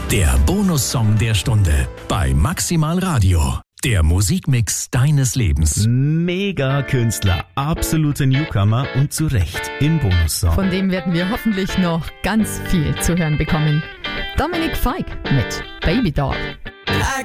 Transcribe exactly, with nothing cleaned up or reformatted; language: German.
Der Bonussong der Stunde bei Maximal Radio. Der Musikmix deines Lebens. Mega Künstler, absolute Newcomer und zu Recht im Bonussong. Von dem werden wir hoffentlich noch ganz viel zu hören bekommen. Dominik Feig mit Baby Doll.